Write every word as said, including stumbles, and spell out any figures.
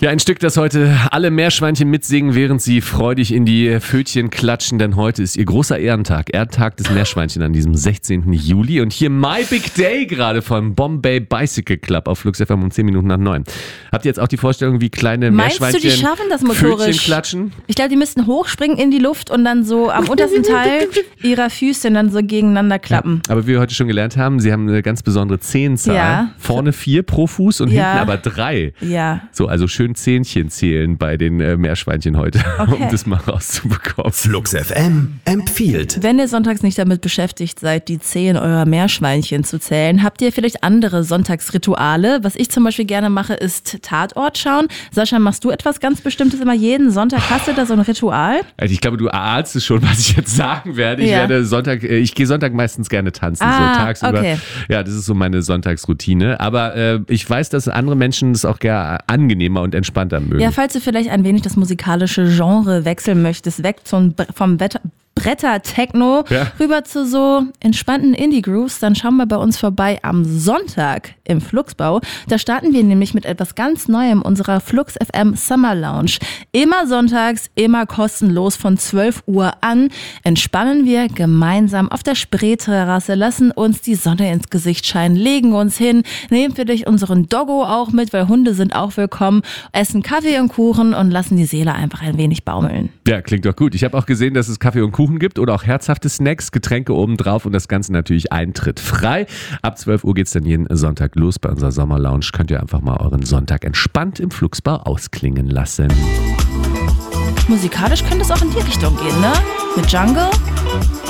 Ja, ein Stück, das heute alle Meerschweinchen mitsingen, während sie freudig in die Pfötchen klatschen, denn heute ist ihr großer Ehrentag, Ehrentag des Meerschweinchen an diesem sechzehnten Juli und hier My Big Day gerade vom Bombay Bicycle Club auf Flux F M um zehn Minuten nach neun. Habt ihr jetzt auch die Vorstellung, wie kleine Meinst Meerschweinchen du, die schaffen das motorisch? Pfötchen klatschen? Ich glaube, die müssten hochspringen in die Luft und dann so am untersten Teil ihrer Füße dann so gegeneinander klappen. Ja, aber wie wir heute schon gelernt haben, sie haben eine ganz besondere Zehenzahl. Ja. Vorne vier pro Fuß und Ja. hinten aber drei. Ja. So, also schön Zähnchen zählen bei den äh, Meerschweinchen heute, Okay. um das mal rauszubekommen. Flux F M empfiehlt. Wenn ihr sonntags nicht damit beschäftigt seid, die Zehen eurer Meerschweinchen zu zählen, habt ihr vielleicht andere Sonntagsrituale? Was ich zum Beispiel gerne mache, ist Tatort schauen. Sascha, machst du etwas ganz Bestimmtes immer jeden Sonntag? Hast du da so ein Ritual? Also ich glaube, du erahnst es schon, was ich jetzt sagen werde. Ich Ja. werde Sonntag, äh, ich gehe Sonntag meistens gerne tanzen, Ah, so tagsüber. okay. Ja, das ist so meine Sonntagsroutine. Aber äh, ich weiß, dass andere Menschen es auch gerne angenehmer und entspannter mögen. Ja, falls du vielleicht ein wenig das musikalische Genre wechseln möchtest, weg zum, vom Wetter. Bretter-Techno Ja. rüber zu so entspannten Indie-Grooves, dann schauen wir bei uns vorbei am Sonntag im Fluxbau. Da starten wir nämlich mit etwas ganz Neuem, unserer Flux F M Summer Lounge. Immer sonntags, immer kostenlos von zwölf Uhr an. Entspannen wir gemeinsam auf der Spreeterrasse, lassen uns die Sonne ins Gesicht scheinen, legen uns hin, nehmen für dich unseren Doggo auch mit, weil Hunde sind auch willkommen, essen Kaffee und Kuchen und lassen die Seele einfach ein wenig baumeln. Ja, klingt doch gut. Ich habe auch gesehen, dass es Kaffee und Kuchen gibt oder auch herzhafte Snacks, Getränke obendrauf und das Ganze natürlich Eintritt frei. Ab zwölf Uhr geht es dann jeden Sonntag los bei unserer Sommerlounge. Könnt ihr einfach mal euren Sonntag entspannt im Fluxbau ausklingen lassen. Musikalisch könnte es auch in die Richtung gehen, ne? Mit Jungle?